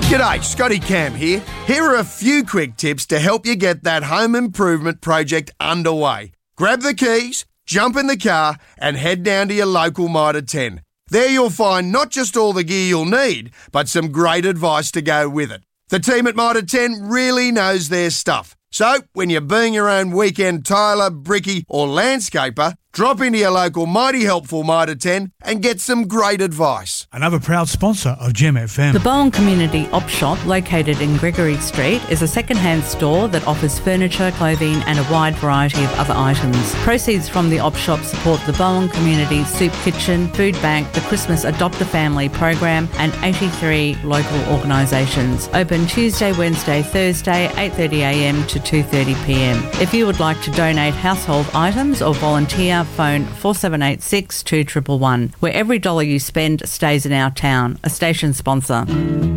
G'day, Scotty Cam here. Here are a few quick tips to help you get that home improvement project underway. Grab the keys, jump in the car and head down to your local Mitre 10. There you'll find not just all the gear you'll need, but some great advice to go with it. The team at Mitre 10 really knows their stuff. So, when you're being your own weekend tiler, brickie or landscaper, drop into your local Mighty Helpful Mitre 10 and get some great advice. Another proud sponsor of Gem FM. The Bowen Community Op Shop, located in Gregory Street, is a second-hand store that offers furniture, clothing and a wide variety of other items. Proceeds from the Op Shop support the Bowen Community Soup Kitchen, Food Bank, the Christmas Adopt a Family program and 83 local organisations. Open Tuesday, Wednesday, Thursday, 8:30am to 2:30pm. If you would like to donate household items or volunteer, phone 4786 2111, where every dollar you spend stays in our town. A station sponsor.